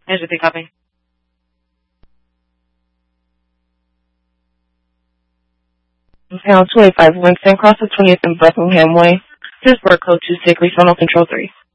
Measure 3, copy. Pound 285 Winston, cross the 20th and Buckingham Way. Pittsburgh, code 26, regional control 3.